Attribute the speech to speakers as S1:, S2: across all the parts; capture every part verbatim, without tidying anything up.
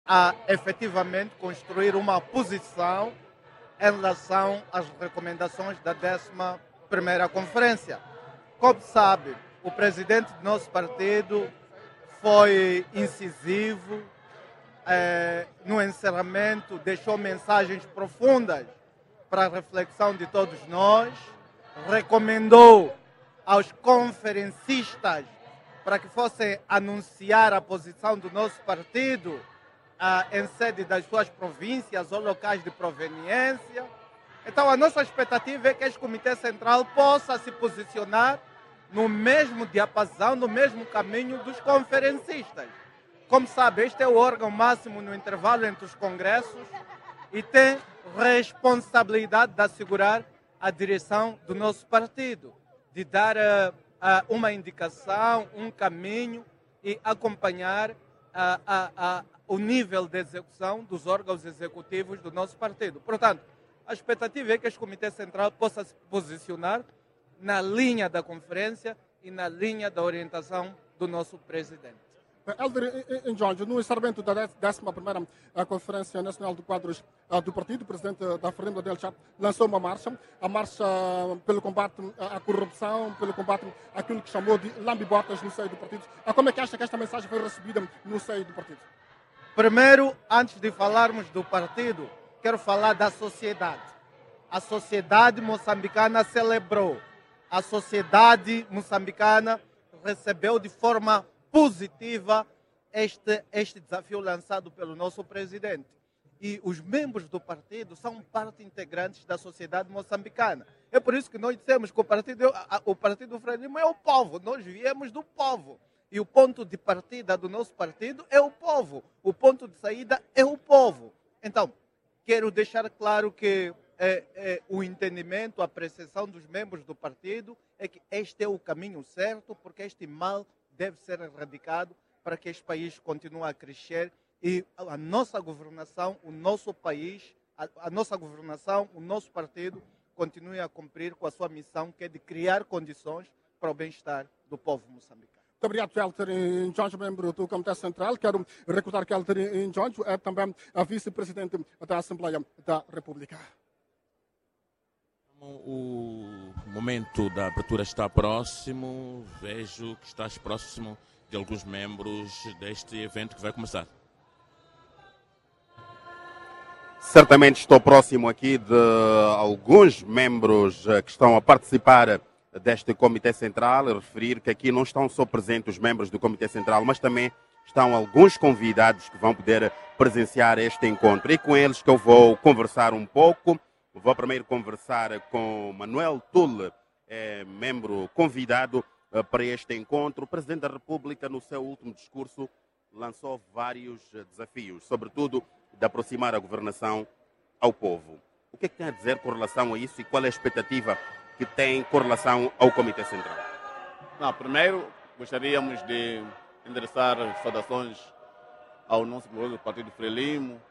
S1: a efetivamente construir uma posição em relação às recomendações da décima primeira Conferência. Como sabe, o presidente do nosso partido foi incisivo eh, no encerramento, deixou mensagens profundas para a reflexão de todos nós, recomendou aos conferencistas para que fossem anunciar a posição do nosso partido ah, em sede das suas províncias ou locais de proveniência. Então, a nossa expectativa é que este Comitê Central possa se posicionar no mesmo diapasão, no mesmo caminho dos conferencistas. Como sabe, este é o órgão máximo no intervalo entre os congressos e tem responsabilidade de assegurar a direção do nosso partido, de dar uh, uh, uma indicação, um caminho e acompanhar uh, uh, uh, o nível de execução dos órgãos executivos do nosso partido. Portanto, a expectativa é que este Comitê Central possa se posicionar na linha da conferência e na linha da orientação do nosso presidente.
S2: Elder Njonjo, no encerramento da décima primeira Conferência Nacional de Quadros do Partido, o presidente da Frelimo Daniel Chapo lançou uma marcha, a marcha pelo combate à corrupção, pelo combate àquilo que chamou de lambibotas no seio do partido. Como é que acha que esta mensagem foi recebida no seio do partido?
S1: Primeiro, antes de falarmos do partido, quero falar da sociedade. A sociedade moçambicana celebrou. A sociedade moçambicana recebeu de forma positiva este, este desafio lançado pelo nosso presidente. E os membros do partido são parte integrantes da sociedade moçambicana. É por isso que nós dissemos que o partido, o partido Frelimo é o povo, nós viemos do povo. E o ponto de partida do nosso partido é o povo, o ponto de saída é o povo. Então, quero deixar claro que é, é, o entendimento, a apreciação dos membros do partido é que este é o caminho certo, porque este mal deve ser erradicado para que este país continue a crescer e a nossa governação, o nosso país, a, a nossa governação, o nosso partido continue a cumprir com a sua missão, que é de criar condições para o bem-estar do povo moçambicano.
S2: Muito obrigado, Elder Njonjo, membro do Comitê Central. Quero recordar que Elder Njonjo é também a vice-presidente da Assembleia da República.
S3: O momento da abertura está próximo. Vejo que estás próximo de alguns membros deste evento que vai começar.
S4: Certamente estou próximo aqui de alguns membros que estão a participar deste Comitê Central. Referir que aqui não estão só presentes os membros do Comitê Central, mas também estão alguns convidados que vão poder presenciar este encontro. E com eles que eu vou conversar um pouco. Vou primeiro conversar com Manuel Tule, é, membro convidado uh, para este encontro. O Presidente da República, no seu último discurso, lançou vários desafios, sobretudo de aproximar a governação ao povo. O que é que tem a dizer com relação a isso e qual é a expectativa que tem com relação ao Comitê Central?
S5: Não, primeiro, gostaríamos de endereçar saudações ao nosso glorioso Partido Frelimo,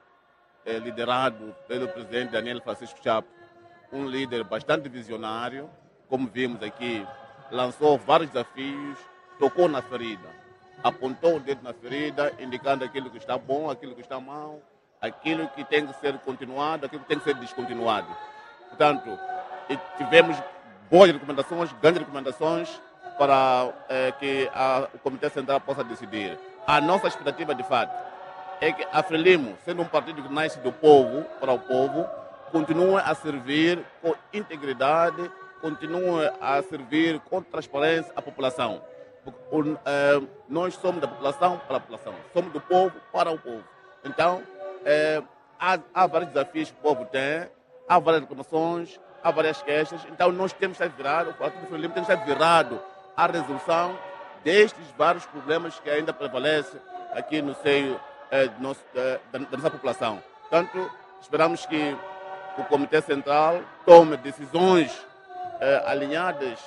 S5: liderado pelo presidente Daniel Francisco Chapo, um líder bastante visionário, como vimos aqui, lançou vários desafios, tocou na ferida, apontou o dedo na ferida, indicando aquilo que está bom, aquilo que está mal, aquilo que tem que ser continuado, aquilo que tem que ser descontinuado. Portanto, tivemos boas recomendações, grandes recomendações para eh, que a, o Comitê Central possa decidir. A nossa expectativa, de fato, é que a Frelimo, sendo um partido que nasce do povo, para o povo, continue a servir com integridade, continue a servir com transparência à população. O, eh, nós somos da população para a população, somos do povo para o povo. Então, eh, há, há vários desafios que o povo tem, há várias reclamações, há várias queixas, então nós temos que estar virados, o Partido Frelimo tem que estar virado à resolução destes vários problemas que ainda prevalecem aqui no seio É, de nosso, é, da, da nossa população. Portanto, esperamos que o Comitê Central tome decisões é, alinhadas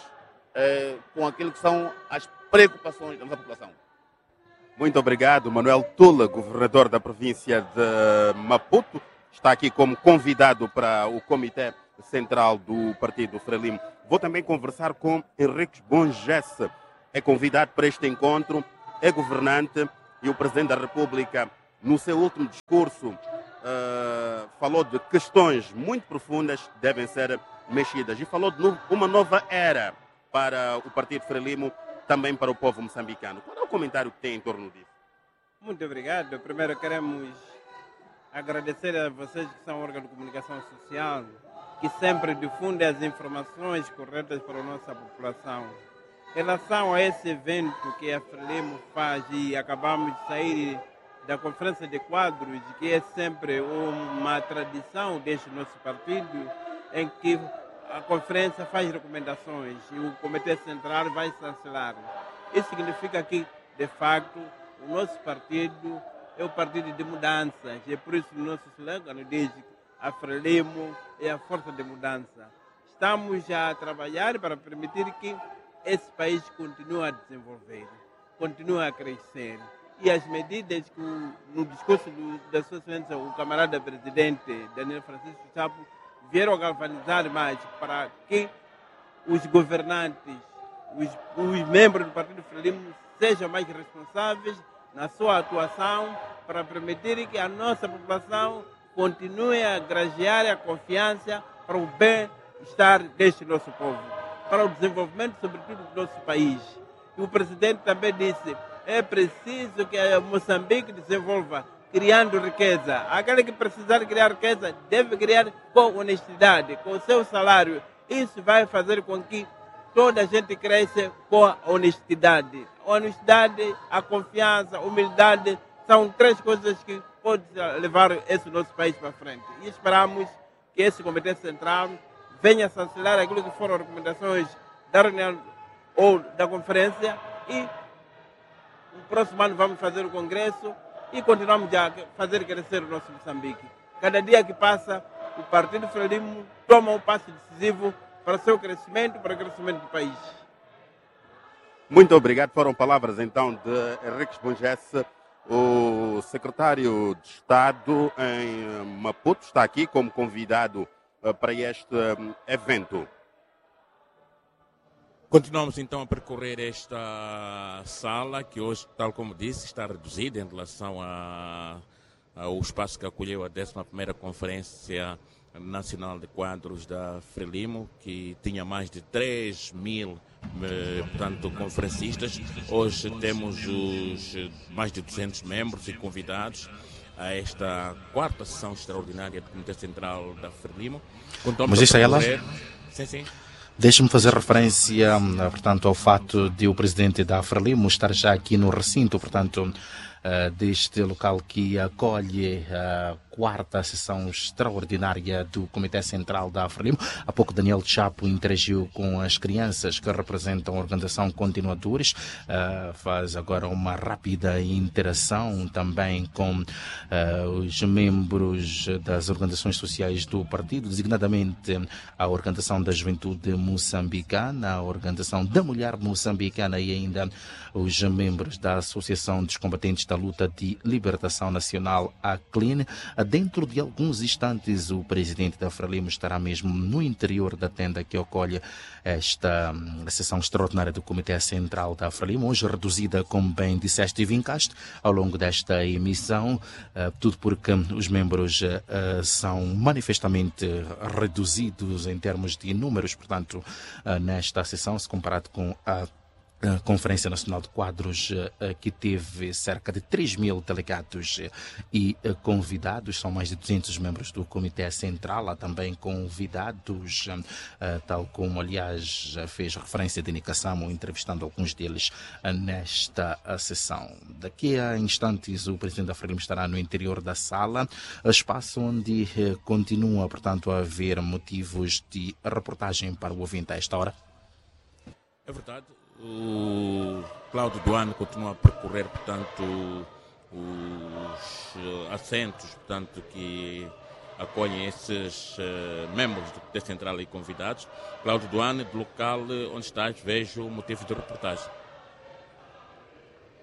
S5: é, com aquilo que são as preocupações da nossa população.
S4: Muito obrigado, Manuel Tule, governador da província de Maputo, está aqui como convidado para o Comitê Central do Partido Frelimo. Vou também conversar com Henriques Bongesse, é convidado para este encontro, é governante e o Presidente da República no seu último discurso, uh, falou de questões muito profundas que devem ser mexidas e falou de uma nova era para o Partido Frelimo, também para o povo moçambicano. Qual é o comentário que tem em torno disso?
S6: Muito obrigado. Primeiro queremos agradecer a vocês que são órgãos de comunicação social, que sempre difundem as informações corretas para a nossa população. Em relação a esse evento que a Frelimo faz e acabamos de sair da conferência de quadros, que é sempre uma tradição deste nosso partido, em que a conferência faz recomendações e o Comitê Central vai chancelar. Isso significa que, de facto, o nosso partido é o partido de mudanças. E é por isso que o nosso slogan diz que a Frelimo é a força de mudança. Estamos a trabalhar para permitir que esse país continue a desenvolver, continue a crescer. E as medidas que, no discurso do, da sua excelência, o camarada presidente Daniel Francisco Chapo vieram a galvanizar mais para que os governantes, os, os membros do Partido Frelimo sejam mais responsáveis na sua atuação para permitir que a nossa população continue a grajear a confiança para o bem-estar deste nosso povo, para o desenvolvimento, sobretudo, do nosso país. E o presidente também disse, é preciso que a Moçambique desenvolva criando riqueza. Aquele que precisar criar riqueza deve criar com honestidade, com o seu salário. Isso vai fazer com que toda a gente cresça com a honestidade. A honestidade, a confiança, a humildade são três coisas que podem levar esse nosso país para frente. E esperamos que esse Comitê Central venha chancelar aquilo que foram recomendações da reunião ou da conferência e no próximo ano vamos fazer o congresso e continuamos a fazer crescer o nosso Moçambique. Cada dia que passa, o Partido Frelimo toma um passo decisivo para o seu crescimento, para o crescimento do país.
S4: Muito obrigado. Foram palavras então de Henrique Bongesse, o secretário de Estado em Maputo, está aqui como convidado para este evento.
S3: Continuamos então a percorrer esta sala que hoje, tal como disse, está reduzida em relação a, ao espaço que acolheu a décima primeira Conferência Nacional de Quadros da Frelimo, que tinha mais de três mil eh, portanto, conferencistas. Hoje temos os mais de duzentos membros e convidados a esta quarta sessão extraordinária do Comitê Central da Frelimo.
S7: Mas isso é ela?
S3: Sim, sim.
S7: Deixe-me fazer referência, portanto, ao fato de o presidente da Frelimo estar já aqui no recinto, portanto, deste local que acolhe a quarta sessão extraordinária do Comitê Central da Frelimo. Há pouco Daniel Chapo interagiu com as crianças que representam a organização Continuadores, uh, faz agora uma rápida interação também com uh, os membros das organizações sociais do partido, designadamente a Organização da Juventude Moçambicana, a Organização da Mulher Moçambicana e ainda os membros da Associação dos Combatentes da Luta de Libertação Nacional, a C L I N. Dentro de alguns instantes, o presidente da Frelimo estará mesmo no interior da tenda que acolhe esta sessão extraordinária do Comitê Central da Frelimo, hoje reduzida, como bem disseste e vincaste, ao longo desta emissão, tudo porque os membros são manifestamente reduzidos em termos de números, portanto, nesta sessão, se comparado com a A Conferência Nacional de Quadros, que teve cerca de três mil delegados e convidados, são mais de duzentos membros do Comitê Central, há também convidados, tal como, aliás, fez referência de indicação, entrevistando alguns deles nesta sessão. Daqui a instantes, o presidente da Frelimo estará no interior da sala, espaço onde continua, portanto, a haver motivos de reportagem para o ouvinte a esta hora.
S3: É verdade. O Cláudio Duane continua a percorrer, portanto, os assentos, portanto, que acolhem esses uh, membros do Comitê Central e convidados. Cláudio Duane, do local onde estás, vejo motivo de reportagem.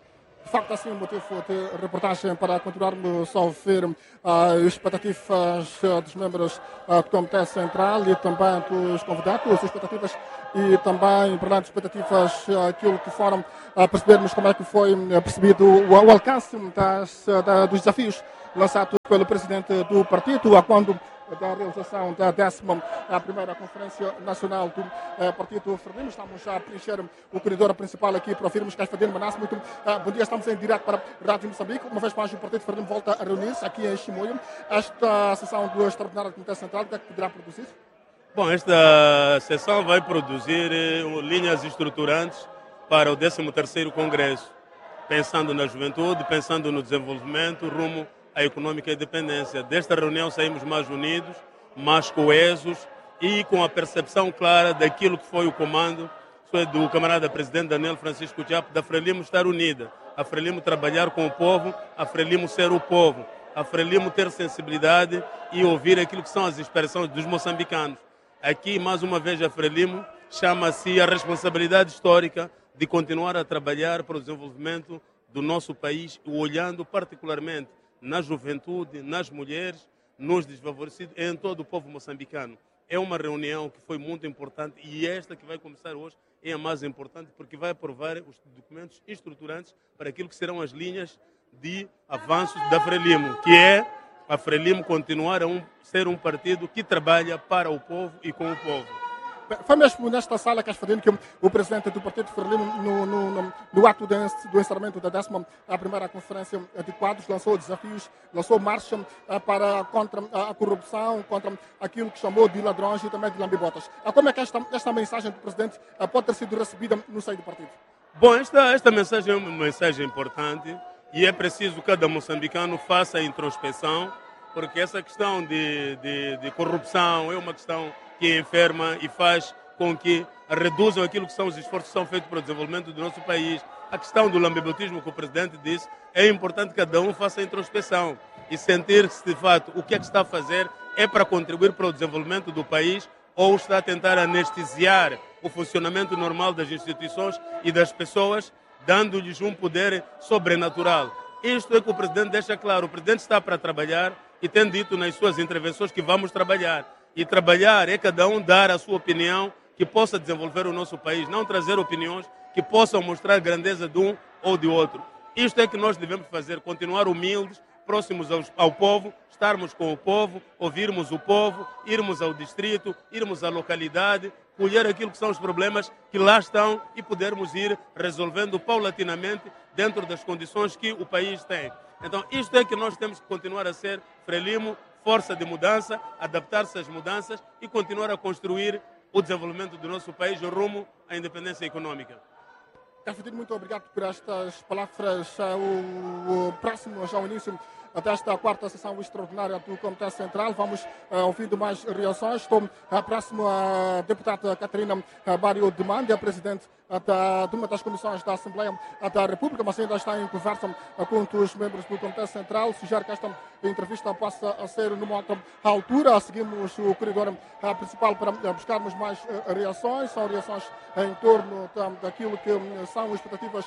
S2: de facto, assim, o motivo de reportagem para continuarmos a ouvir uh, as expectativas uh, dos membros uh, do Comitê Central e também dos convidados, as expectativas e também, portanto, expectativas, uh, aquilo que foram uh, percebermos como é que foi uh, percebido o, o alcance das, uh, da, dos desafios lançados pelo presidente do partido, a quando da realização da décima primeira Conferência Nacional do uh, Partido Frelimo. Estamos a preencher o corredor principal aqui para ouvirmos Caifadine Manasse. Muito uh, bom dia, estamos em direto para a Rádio Moçambique. Uma vez mais o Partido Frelimo volta a reunir-se aqui em Chimoio. Esta sessão do Extraordinário do Comitê Central, o que é que poderá produzir?
S8: Bom, esta sessão vai produzir uh, linhas estruturantes para o décimo terceiro Congresso, pensando na juventude, pensando no desenvolvimento, rumo a econômica independência. Desta reunião saímos mais unidos, mais coesos e com a percepção clara daquilo que foi o comando do camarada presidente Daniel Francisco Chapo, da Frelimo estar unida, a Frelimo trabalhar com o povo, a Frelimo ser o povo, a Frelimo ter sensibilidade e ouvir aquilo que são as expressões dos moçambicanos. Aqui, mais uma vez, a Frelimo chama-se a responsabilidade histórica de continuar a trabalhar para o desenvolvimento do nosso país, olhando particularmente na juventude, nas mulheres, nos desfavorecidos, em todo o povo moçambicano. É uma reunião que foi muito importante e esta que vai começar hoje é a mais importante porque vai aprovar os documentos estruturantes para aquilo que serão as linhas de avanços da Frelimo, que é a Frelimo continuar a um, ser um partido que trabalha para o povo e com o povo.
S2: Foi mesmo nesta sala, Caifadine, que o presidente do Partido Frelimo, no, no, no, no ato de, do encerramento da décima primeira Conferência de Quadros, lançou desafios, lançou marcha para, contra a corrupção, contra aquilo que chamou de ladrões e também de lambibotas. Como é que esta, esta mensagem do presidente pode ter sido recebida no seio do partido?
S8: Bom, esta, esta mensagem é uma mensagem importante e é preciso que cada moçambicano faça a introspeção, porque essa questão de, de, de corrupção é uma questão que enferma e faz com que reduzam aquilo que são os esforços que são feitos para o desenvolvimento do nosso país. A questão do lambibotismo que o presidente disse, é importante que cada um faça a introspeção e sentir-se de fato o que é que está a fazer é para contribuir para o desenvolvimento do país ou está a tentar anestesiar o funcionamento normal das instituições e das pessoas, dando-lhes um poder sobrenatural. Isto é que o presidente deixa claro. O presidente está para trabalhar e tem dito nas suas intervenções que vamos trabalhar. E trabalhar é cada um dar a sua opinião que possa desenvolver o nosso país, não trazer opiniões que possam mostrar a grandeza de um ou de outro. Isto é que nós devemos fazer, continuar humildes, próximos aos, ao povo, estarmos com o povo, ouvirmos o povo, irmos ao distrito, irmos à localidade, colher aquilo que são os problemas que lá estão e podermos ir resolvendo paulatinamente dentro das condições que o país tem. Então, isto é que nós temos que continuar a ser Frelimo, força de mudança, adaptar-se às mudanças e continuar a construir o desenvolvimento do nosso país rumo à independência econômica.
S2: Caifadine, muito obrigado por estas palavras. O, o próximo, já o início desta quarta sessão extraordinária do Comitê Central, vamos uh, ouvindo mais reações. Estou uh, próximo à deputada Catarina uh, Barrio de Mande, a presidente uh, da, de uma das comissões da Assembleia uh, da República, mas ainda está em conversa uh, com os membros do Comitê Central. Sugere que esta entrevista possa uh, ser numa outra altura. Seguimos o corredor uh, principal para uh, buscarmos mais uh, reações. São reações uh, em torno da, daquilo que uh, são expectativas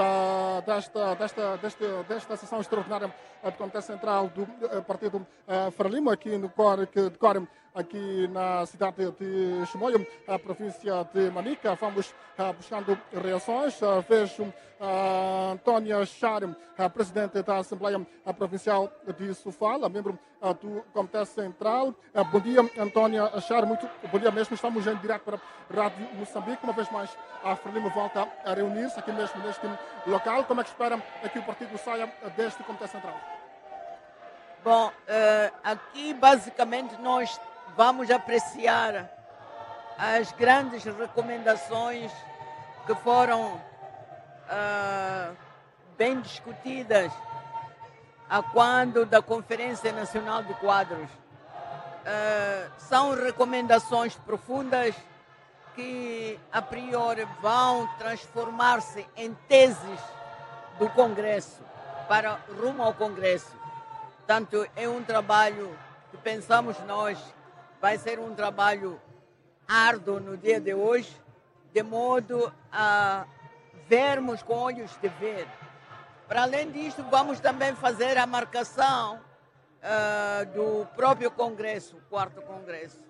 S2: da, desta, desta, desta, desta sessão extraordinária do Comitê Central do uh, Partido uh, Frelimo, aqui no Core, que decorre aqui na cidade de Chimoio, a província de Manica. Vamos uh, buscando reações. Uh, vejo uh, Antônia Char, uh, presidente da Assembleia Provincial de Sofala, membro uh, do Comitê Central. Uh, bom dia, Antônia Char. Muito bom dia mesmo. Estamos em direto para a Rádio Moçambique. Uma vez mais, a Frelimo volta a reunir-se aqui mesmo neste local. Como é que espera que o partido saia deste Comitê Central?
S9: Bom, uh, aqui basicamente nós vamos apreciar as grandes recomendações que foram uh, bem discutidas a quando da Conferência Nacional de Quadros. Uh, são recomendações profundas que a priori vão transformar-se em teses do Congresso, para rumo ao Congresso. Portanto, é um trabalho que pensamos nós vai ser um trabalho árduo no dia de hoje, de modo a vermos com olhos de ver Para além disto, vamos também fazer a marcação uh, do próprio Congresso, o quarto Congresso.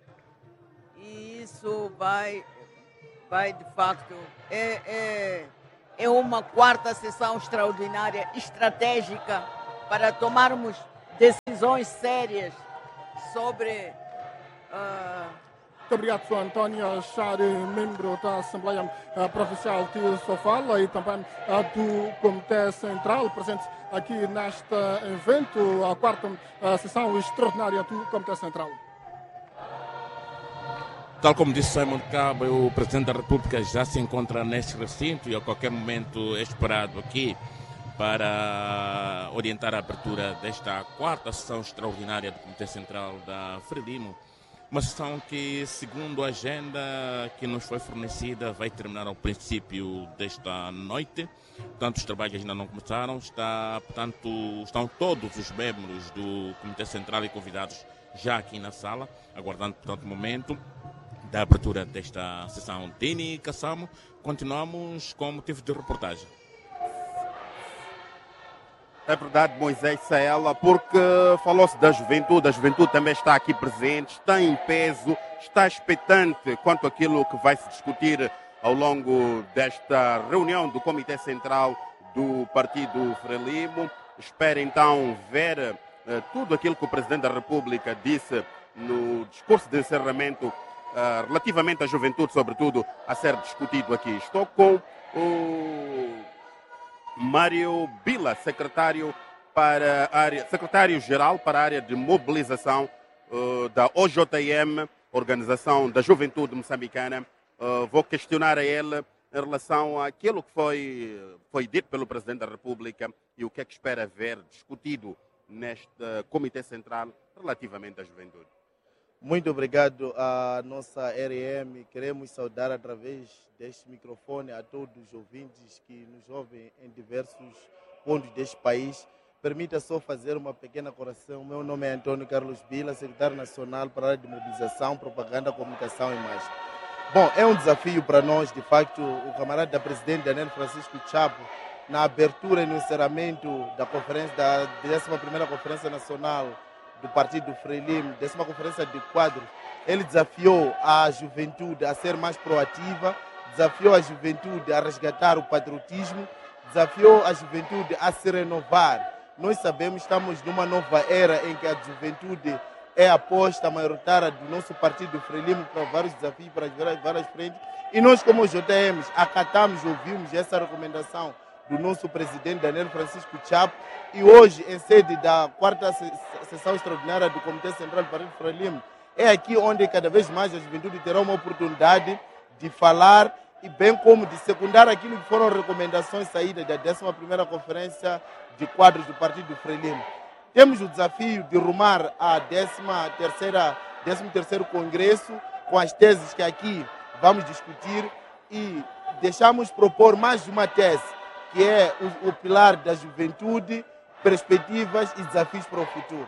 S9: E isso vai, vai de facto, é, é, é uma quarta sessão extraordinária, estratégica, para tomarmos decisões sérias sobre... Uh,
S2: Muito obrigado, senhor António Chari, membro da Assembleia uh, Provincial de Sofala e também uh, do Comitê Central, presente aqui neste evento, a quarta uh, sessão extraordinária do Comitê Central.
S3: Tal como disse Simon Cabo, o Presidente da República já se encontra neste recinto e a qualquer momento é esperado aqui para orientar a abertura desta quarta sessão extraordinária do Comitê Central da Frelimo. Uma sessão que, segundo a agenda que nos foi fornecida, vai terminar ao princípio desta noite. Portanto, os trabalhos ainda não começaram. Está, portanto, estão todos os membros do Comitê Central e convidados já aqui na sala, aguardando, portanto, o momento da abertura desta sessão. Dini Kassamo, continuamos com o motivo de reportagem.
S4: É verdade, Moisés Saela, porque falou-se da juventude, a juventude também está aqui presente, está em peso, está expectante quanto àquilo que vai se discutir ao longo desta reunião do Comitê Central do Partido Frelimo. Espera então ver uh, tudo aquilo que o Presidente da República disse no discurso de encerramento uh, relativamente à juventude, sobretudo, a ser discutido aqui. Estou com o Mário Bila, secretário para a área, secretário-geral para a área de mobilização uh, da O J M, Organização da Juventude Moçambicana. Uh, vou questionar a ele em relação àquilo que foi, foi dito pelo Presidente da República e o que é que espera ver discutido neste uh, Comitê Central relativamente à juventude.
S1: Muito obrigado à nossa R M. Queremos saudar através deste microfone a todos os ouvintes que nos ouvem em diversos pontos deste país. Permita só fazer uma pequena correção. Meu nome é Antônio Carlos Bila, secretário nacional para a área de mobilização, propaganda, comunicação e mais. Bom, é um desafio para nós, de facto, o camarada da presidente Daniel Francisco Chapo, na abertura e no encerramento da conferência, da décima primeira Conferência Nacional do Partido Frelimo, décima Conferência de Quadros, ele desafiou a juventude a ser mais proativa, desafiou a juventude a resgatar o patriotismo, desafiou a juventude a se renovar. Nós sabemos que estamos numa nova era em que a juventude é a aposta maioritária do nosso Partido Frelimo para vários desafios, para várias, várias frentes. E nós, como J Ms, acatamos, ouvimos essa recomendação do nosso presidente Daniel Francisco Chapo. E hoje, em sede da quarta sessão extraordinária do Comitê Central do Partido Frelimo, é aqui onde cada vez mais a juventude terá uma oportunidade de falar e bem como de secundar aquilo que foram recomendações saídas da décima primeira Conferência de Quadros do Partido Frelimo. Temos o desafio de rumar a décima terceira, décimo terceiro Congresso com as teses que aqui vamos discutir e deixamos propor mais uma tese, que é o, o pilar da juventude, perspectivas e desafios para o futuro.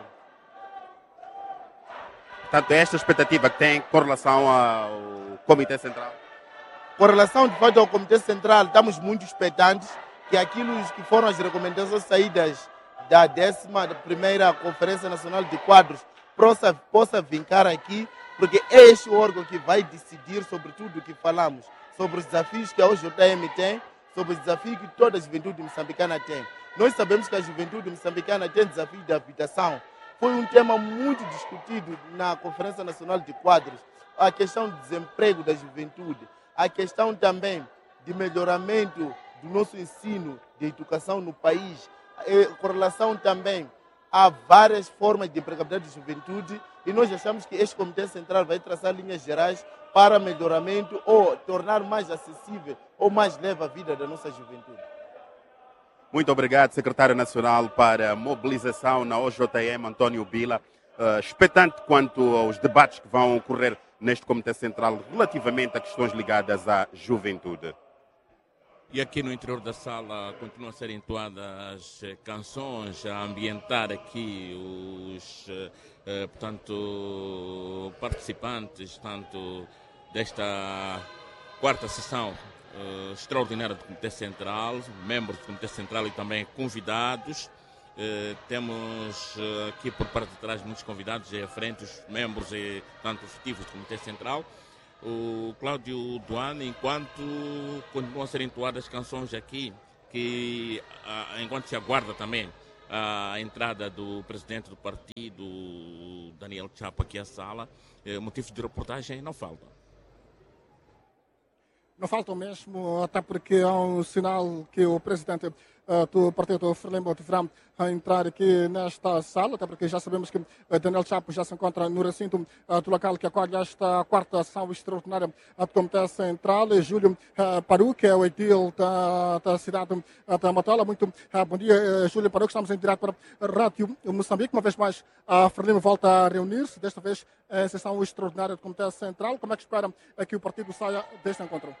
S4: Portanto, é esta expectativa que tem com relação ao Comitê Central?
S1: Com relação, de fato, ao Comitê Central, estamos muito expectantes que aquilo que foram as recomendações saídas da décima primeira Conferência Nacional de Quadros possa, possa vincar aqui, porque é este o órgão que vai decidir sobre tudo o que falamos, sobre os desafios que a O J M tem, sobre os desafios que toda a juventude moçambicana tem. Nós sabemos que a juventude moçambicana tem desafio de habitação. Foi um tema muito discutido na Conferência Nacional de Quadros, a questão do desemprego da juventude, a questão também de melhoramento do nosso ensino de educação no país, com relação também a várias formas de empregabilidade de juventude, e nós achamos que este Comitê Central vai traçar linhas gerais para melhoramento ou tornar mais acessível ou mais leve a vida da nossa juventude.
S4: Muito obrigado, secretário nacional para a mobilização na O J M, Antônio Bila. Uh, expectante quanto aos debates que vão ocorrer neste Comitê Central relativamente a questões ligadas à juventude.
S3: E aqui no interior da sala continuam a ser entoadas canções a ambientar aqui os, eh, portanto, participantes tanto desta quarta sessão uh, extraordinária do Comitê Central, membros do Comitê Central e também convidados. Uh, temos uh, aqui por parte de trás muitos convidados e à frente os membros e tanto efetivos do Comitê Central. O Cláudio Duane, enquanto continuam a ser entoadas canções aqui, que uh, enquanto se aguarda também a entrada do presidente do partido, Daniel Chapo, aqui à sala, uh, motivos de reportagem não faltam.
S2: Não faltam mesmo, até porque há um sinal que o presidente uh, do partido Frelimo deverá uh, entrar aqui nesta sala, até porque já sabemos que uh, Daniel Chapo já se encontra no recinto uh, do local que acolhe esta quarta sessão extraordinária uh, do Comitê Central. Júlio uh, Paru, que é o edil da, da cidade uh, da Matola. Muito uh, bom dia, uh, Júlio Paru, que estamos em direto para a Rádio Moçambique. Uma vez mais, a uh, Frelimo volta a reunir-se, desta vez a sessão extraordinária do Comitê Central. Como é que espera uh, que o partido saia deste encontro?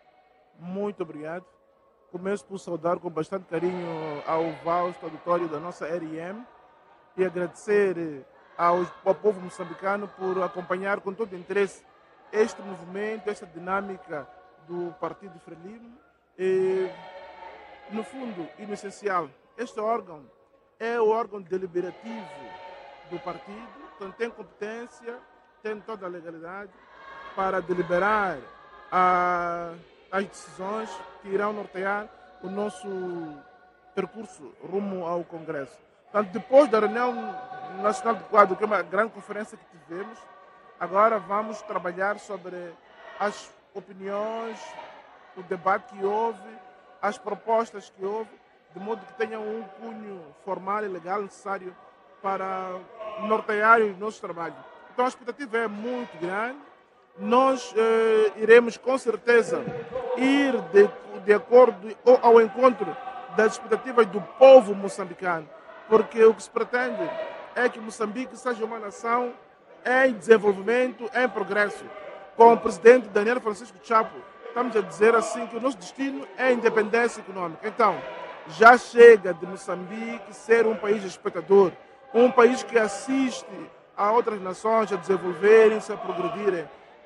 S10: Muito obrigado. Começo por saudar com bastante carinho ao vasto auditório da nossa R I M e agradecer aos, ao povo moçambicano por acompanhar com todo interesse este movimento, esta dinâmica do Partido Frelimo. E, no fundo e no essencial, este órgão é o órgão deliberativo do partido, então tem competência, tem toda a legalidade para deliberar a as decisões que irão nortear o nosso percurso rumo ao Congresso. Portanto, depois da reunião nacional de quadro, que é uma grande conferência que tivemos, agora vamos trabalhar sobre as opiniões, o debate que houve, as propostas que houve, de modo que tenham um cunho formal e legal necessário para nortear os nossos trabalhos. Então a expectativa é muito grande. Nós eh, iremos com certeza ir de, de acordo ao encontro das expectativas do povo moçambicano, porque o que se pretende é que Moçambique seja uma nação em desenvolvimento, em progresso. Com o presidente Daniel Francisco Chapo, estamos a dizer assim que o nosso destino é a independência econômica. Então, já chega de Moçambique ser um país espectador, um país que assiste a outras nações a desenvolverem-se, a progredirem.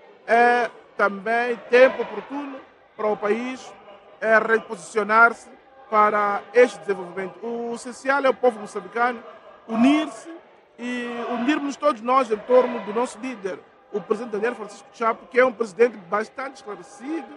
S10: É também tempo oportuno para o país é reposicionar-se para este desenvolvimento. O essencial é o povo moçambicano unir-se e unirmos todos nós em torno do nosso líder, o presidente Daniel Francisco Chapo, que é um presidente bastante esclarecido,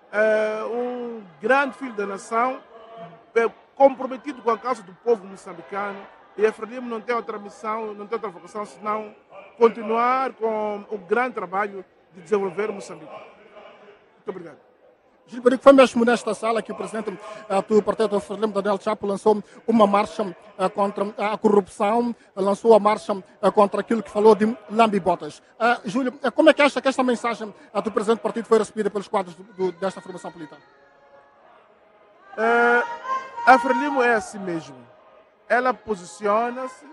S10: é um grande filho da nação, é comprometido com a causa do povo moçambicano, e a Frelimo não tem outra missão, não tem outra vocação, senão continuar com o grande trabalho de desenvolver Moçambique. Muito obrigado.
S2: Gilberto, foi mesmo nesta sala que o presidente uh, do partido Frelimo, Daniel Chapo, lançou uma marcha uh, contra a corrupção, lançou a marcha uh, contra aquilo que falou de lambibotas. Uh, Júlio, uh, como é que acha que esta mensagem uh, do presidente do partido foi recebida pelos quadros do, do, desta formação política?
S10: Uh, a Frelimo é assim mesmo. Ela posiciona-se uh,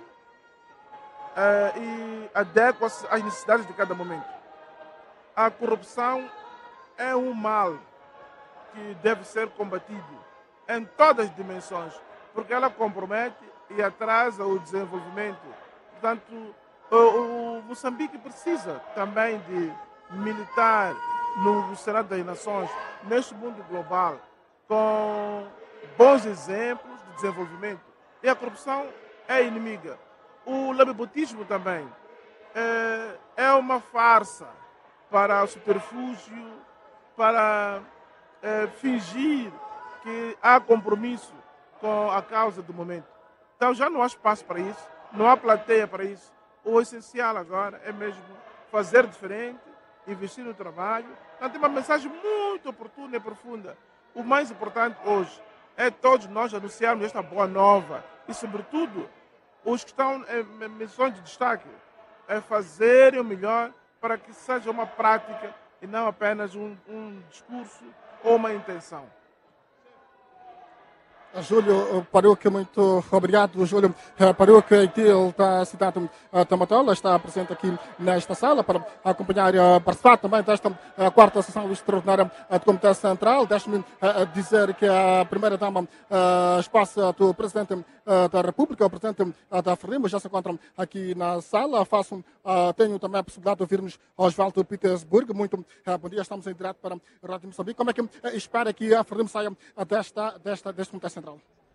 S10: e adequa-se às necessidades de cada momento. A corrupção é um mal que deve ser combatido em todas as dimensões, porque ela compromete e atrasa o desenvolvimento. Portanto, o, o Moçambique precisa também de militar no Senado das Nações, neste mundo global, com bons exemplos de desenvolvimento. E a corrupção é inimiga. O lambibotismo também é, é uma farsa para o subterfúgio, para é, fingir que há compromisso com a causa do momento. Então já não há espaço para isso, não há plateia para isso. O essencial agora é mesmo fazer diferente, investir no trabalho. Então tem uma mensagem muito oportuna e profunda. O mais importante hoje é todos nós anunciarmos esta boa nova e, sobretudo, os que estão em missões de destaque, é fazerem o melhor para que seja uma prática e não apenas um, um discurso ou uma intenção.
S2: Júlio Paruque, muito obrigado. Júlio Paruque, ele está citado a Tamatola, está presente aqui nesta sala para acompanhar, participar também desta quarta sessão extraordinária do Comitê Central. Deixe-me dizer que a primeira-dama, a esposa do Presidente da República, o Presidente da Frelimo, já se encontram aqui na sala. Faço, tenho também a possibilidade de ouvirmos Osvaldo Petersburg. Muito bom dia, estamos em direto para a Rádio Moçambique. Como é que espera que a Frelimo saia desta, desta, deste Comitê Central?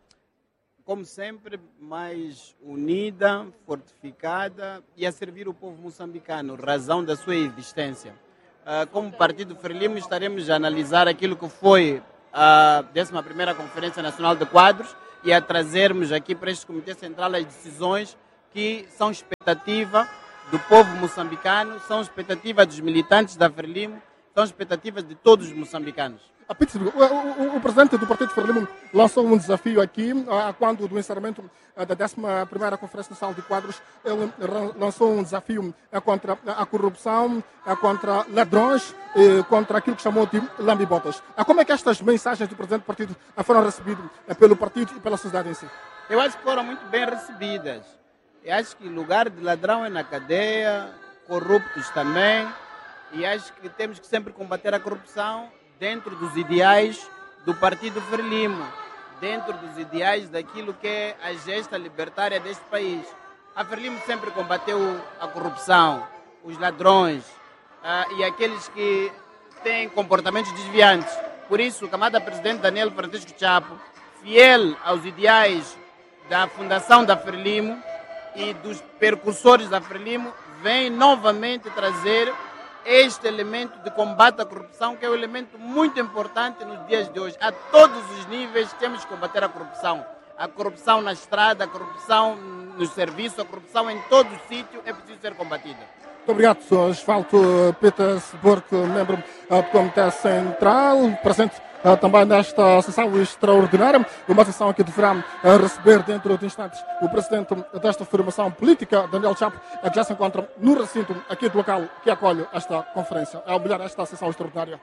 S6: Como sempre, mais unida, fortificada e a servir o povo moçambicano, razão da sua existência. Como Partido Frelimo, estaremos a analisar aquilo que foi a décima primeira Conferência Nacional de Quadros e a trazermos aqui para este Comitê Central as decisões que são expectativa do povo moçambicano, são expectativa dos militantes da Frelimo, são expectativas de todos os moçambicanos.
S2: A Pittsburgh, o, o, o presidente do Partido Frelimo lançou um desafio aqui, a, quando do encerramento da décima primeira Conferência Nacional de Quadros, ele lançou um desafio contra a corrupção, contra ladrões, contra aquilo que chamou de lambibotas. Como é que estas mensagens do presidente do partido foram recebidas pelo partido e pela sociedade em si?
S6: Eu acho que foram muito bem recebidas. Eu acho que o lugar de ladrão é na cadeia, corruptos também, e acho que temos que sempre combater a corrupção dentro dos ideais do Partido Frelimo, dentro dos ideais daquilo que é a gesta libertária deste país. A Frelimo sempre combateu a corrupção, os ladrões uh, e aqueles que têm comportamentos desviantes. Por isso, o camarada presidente Daniel Francisco Chapo, fiel aos ideais da fundação da Frelimo e dos percursores da Frelimo, vem novamente trazer este elemento de combate à corrupção, que é um elemento muito importante nos dias de hoje. A todos os níveis temos que combater a corrupção. A corrupção na estrada, a corrupção no serviço, a corrupção em todo o sítio é preciso ser combatida.
S2: Muito obrigado, senhor Osvaldo Petersburg, membro do Comitê Central, presente também nesta sessão extraordinária, uma sessão que deverá receber dentro de instantes o presidente desta formação política, Daniel Chapo, que já se encontra no recinto aqui do local que acolhe esta conferência, ao melhor esta sessão extraordinária.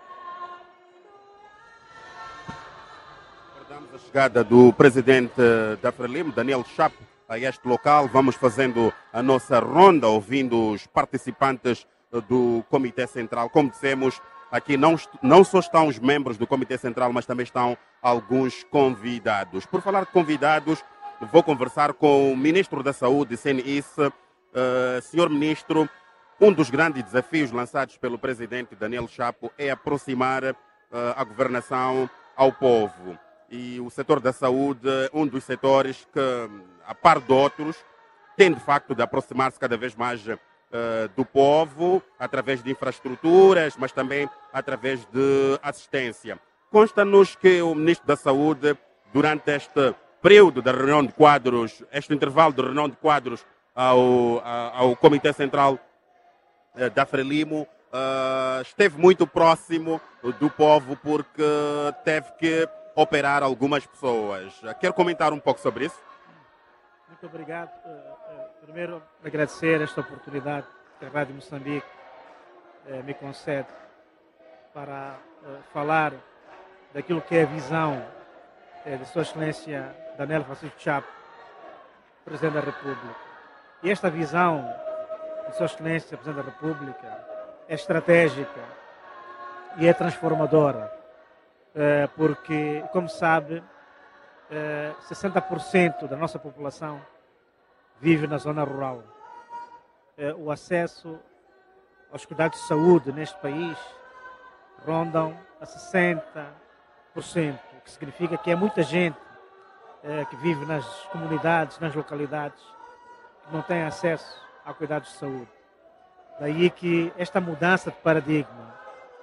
S4: Aguardamos a chegada do presidente da Frelimo, Daniel Chapo, a este local. Vamos fazendo a nossa ronda, ouvindo os participantes do Comitê Central. Como dissemos, aqui não, não só estão os membros do Comitê Central, mas também estão alguns convidados. Por falar de convidados, vou conversar com o Ministro da Saúde, C N I S. Uh, senhor Ministro, um dos grandes desafios lançados pelo Presidente Daniel Chapo é aproximar uh, a governação ao povo. E o setor da saúde, um dos setores que, a par de outros, tem de facto de aproximar-se cada vez mais Uh, do povo, através de infraestruturas, mas também através de assistência. Consta-nos que o Ministro da Saúde, durante este período da reunião de quadros, este intervalo de reunião de quadros ao, ao Comitê Central uh, da Frelimo, uh, esteve muito próximo do povo porque teve que operar algumas pessoas. Quer comentar um pouco sobre isso?
S11: Muito obrigado. Primeiro, agradecer esta oportunidade que a Rádio Moçambique eh, me concede para eh, falar daquilo que é a visão eh, de Sua Excelência Daniel Francisco Chapo, Presidente da República. E esta visão de Sua Excelência Presidente da República é estratégica e é transformadora, eh, porque, como sabe, eh, sessenta por cento da nossa população vive na zona rural. O acesso aos cuidados de saúde neste país rondam a sessenta por cento, o que significa que é muita gente que vive nas comunidades, nas localidades, que não tem acesso a cuidados de saúde. Daí que esta mudança de paradigma,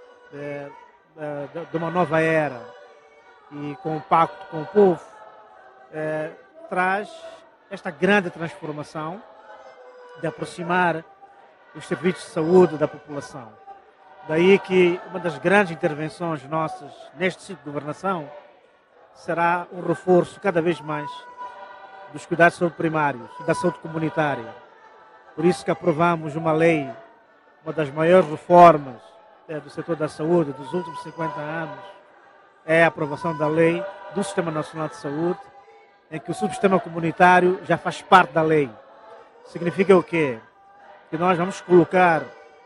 S11: de uma nova era e com o pacto com o povo, traz esta grande transformação de aproximar os serviços de saúde da população. Daí que uma das grandes intervenções nossas neste ciclo de governação será um reforço cada vez mais dos cuidados de saúde primários e da saúde comunitária. Por isso que aprovamos uma lei, uma das maiores reformas é, do setor da saúde dos últimos cinquenta anos, é a aprovação da lei do Sistema Nacional de Saúde, em que o subsistema comunitário já faz parte da lei. Significa o quê? Que nós vamos colocar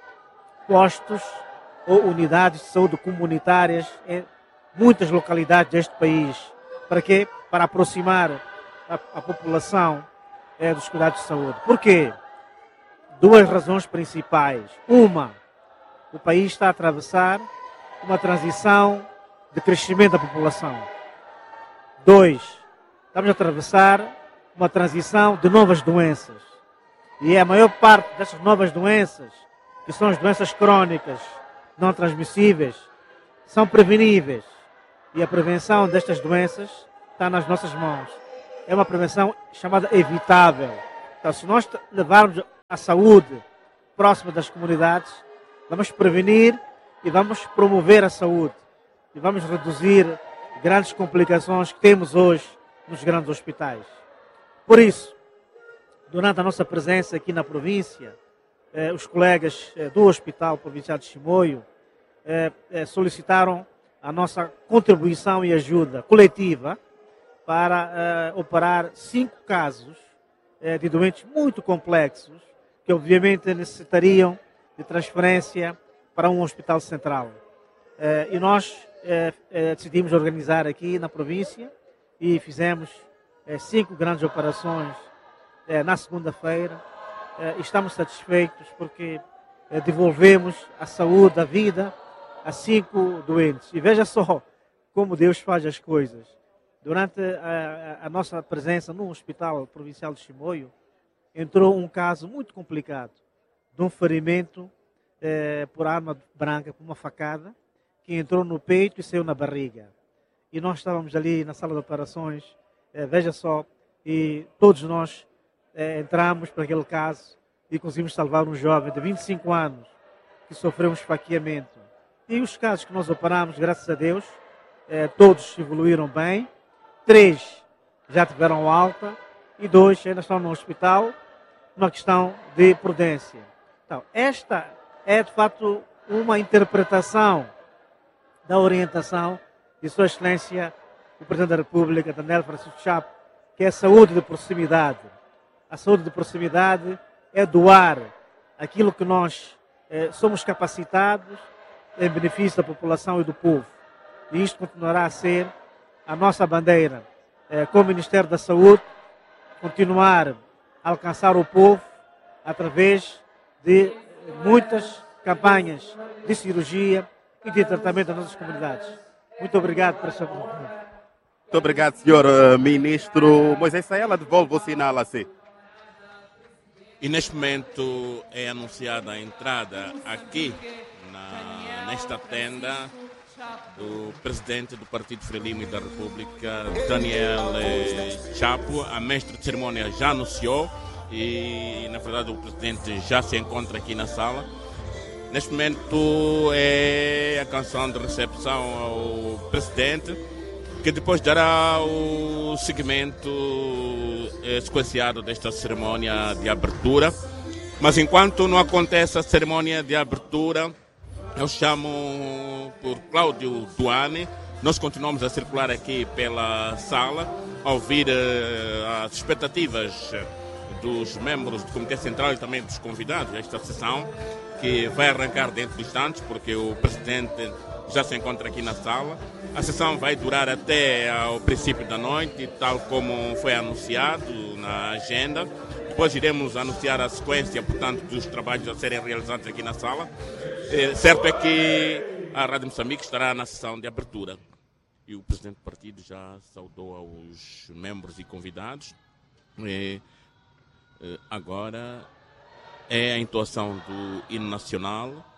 S11: postos ou unidades de saúde comunitárias em muitas localidades deste país. Para quê? Para aproximar a, a população é, dos cuidados de saúde. Por quê? Duas razões principais. Uma, o país está a atravessar uma transição de crescimento da população. Dois, estamos a atravessar uma transição de novas doenças. E a maior parte dessas novas doenças, que são as doenças crónicas, não transmissíveis, são preveníveis. E a prevenção destas doenças está nas nossas mãos. É uma prevenção chamada evitável. Então, se nós levarmos a saúde próxima das comunidades, vamos prevenir e vamos promover a saúde. E vamos reduzir grandes complicações que temos hoje nos grandes hospitais. Por isso, durante a nossa presença aqui na província, eh, os colegas eh, do Hospital Provincial de Chimoio eh, eh, solicitaram a nossa contribuição e ajuda coletiva para eh, operar cinco casos eh, de doentes muito complexos, que obviamente necessitariam de transferência para um hospital central. Eh, e nós eh, eh, decidimos organizar aqui na província e fizemos eh, cinco grandes operações eh, na segunda-feira. Eh, estamos satisfeitos porque eh, devolvemos a saúde, a vida a cinco doentes. E veja só como Deus faz as coisas. Durante a, a, a nossa presença no Hospital Provincial de Chimoio, entrou um caso muito complicado de um ferimento eh, por arma branca, por uma facada, que entrou no peito e saiu na barriga. E nós estávamos ali na sala de operações, eh, veja só, e todos nós eh, entramos para aquele caso e conseguimos salvar um jovem de vinte e cinco anos que sofreu um esfaqueamento. E os casos que nós operamos, graças a Deus, eh, todos evoluíram bem. Três já tiveram alta e dois ainda estão no hospital, uma questão de prudência. Então, esta é, de facto, uma interpretação da orientação de Sua Excelência, o Presidente da República, Daniel Francisco Chapo, que é a saúde de proximidade. A saúde de proximidade é doar aquilo que nós eh, somos capacitados em benefício da população e do povo. E isto continuará a ser a nossa bandeira, eh, com o Ministério da Saúde, continuar a alcançar o povo através de muitas campanhas de cirurgia e de tratamento das nossas comunidades. Muito obrigado por essa oportunidade.
S4: Muito obrigado, senhor uh, Ministro. Moisés Saela, devolve o sinal assim.
S3: E neste momento é anunciada a entrada aqui na, nesta tenda do presidente do Partido Frelimo e da República, Daniel Chapo. A mestre de cerimônia já anunciou e, na verdade, o presidente já se encontra aqui na sala. Neste momento é a canção de recepção ao presidente, que depois dará o segmento eh, sequenciado desta cerimônia de abertura. Mas enquanto não acontece a cerimônia de abertura, eu chamo por Cláudio Duane. Nós continuamos a circular aqui pela sala, a ouvir uh, as expectativas dos membros do Comitê Central e também dos convidados desta sessão, que vai arrancar dentro de instantes, porque o presidente já se encontra aqui na sala. A sessão vai durar até ao princípio da noite, tal como foi anunciado na agenda. Depois iremos anunciar a sequência, portanto, dos trabalhos a serem realizados aqui na sala. É, certo é que a Rádio Moçambique estará na sessão de abertura. E o presidente do partido já saudou aos membros e convidados. E, agora é a entoação do hino nacional.